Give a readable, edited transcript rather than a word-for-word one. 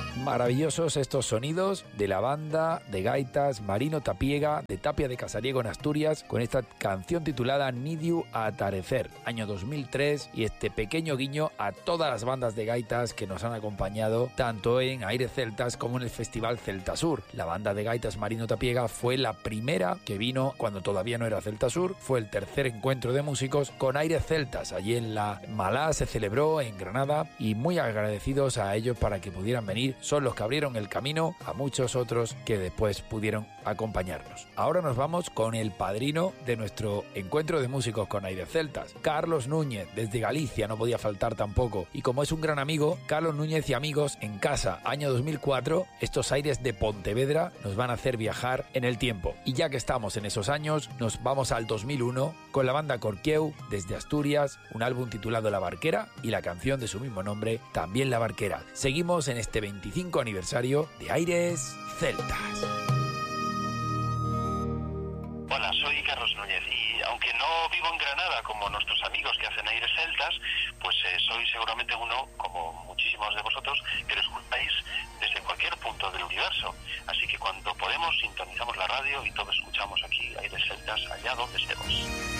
Maravillosos estos sonidos de la banda de gaitas Marino Tapiega de Tapia de Casariego en Asturias, con esta canción titulada Nidiu Atarecer, año 2003, y este pequeño guiño a todas las bandas de gaitas que nos han acompañado tanto en Aires Celtas como en el Festival Celtasur. La banda de gaitas Marino Tapiega fue la primera que vino cuando todavía no era Celtasur, fue el tercer encuentro de músicos con Aires Celtas, allí en la Malá se celebró en Granada, y muy agradecidos a ellos para que pudieran venir. Son los que abrieron el camino a muchos otros que después pudieron acompañarnos. Ahora nos vamos con el padrino de nuestro encuentro de músicos con Aires Celtas, Carlos Núñez, desde Galicia, no podía faltar tampoco. Y como es un gran amigo, Carlos Núñez y amigos en casa, año 2004, estos aires de Pontevedra nos van a hacer viajar en el tiempo. Y ya que estamos en esos años, nos vamos al 2001 con la banda Corquieu, desde Asturias, un álbum titulado La Barquera y la canción de su mismo nombre, también La Barquera. Seguimos en este 25 aniversario de Aires Celtas. Hola, soy Carlos Núñez y aunque no vivo en Granada como nuestros amigos que hacen Aires Celtas, pues soy seguramente uno, como muchísimos de vosotros, que lo escucháis desde cualquier punto del universo. Así que cuando podemos sintonizamos la radio y todos escuchamos aquí Aires Celtas allá donde estemos.